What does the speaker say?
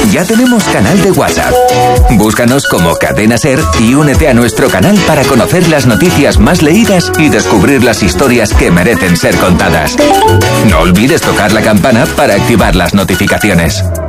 Ya tenemos canal de WhatsApp. Búscanos como Cadena Ser y únete a nuestro canal para conocer las noticias más leídas y descubrir las historias que merecen ser contadas. No olvides tocar la campana para activar las notificaciones.